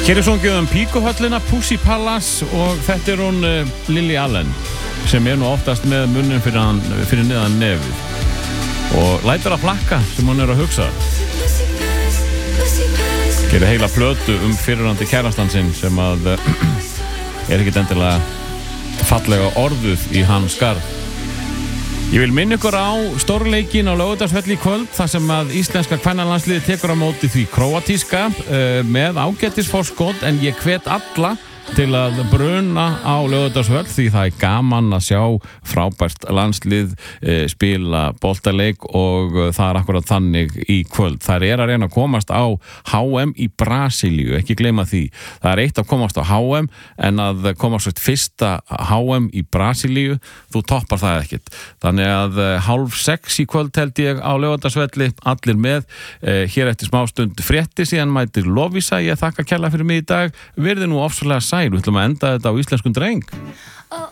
Hér sungið Píkuhöllina, Pussy Palace og þetta hún Lily Allen sem nú oftast með munnin fyrir neðan nefið og lætur að flakka sem hún að hugsa. Gerir heila plötu fyrirrandi kærastan sinn sem að ekkert endilega fallega orðuð í hans garð. Ég vil minna ykkur á stórleikin á Laugardalsvelli í kvöld þar sem að íslenska kvennalandsliðið tekur á móti því króatíska með ágætisforskot en ég hvet alla til að bruna á Laugardalsvöll því það gaman að sjá frábært landslið spila boltaleik og það akkurat þannig í kvöld. Það að reyna að komast á HM í Brasilíu, ekki gleyma því. Það eitt að komast á HM en að komast fyrsta HM í Brasilíu, þú toppar það ekkert. Þannig að 5:30 í kvöld held ég á Laugardalsvelli, allir með. Hér eftir smástund frétti síðan mætir Lovísa. Ég þakka kærlega fyrir mig í dag. Verði nú ofsalega sæl, við ætlum að enda þetta á íslenskum dreng.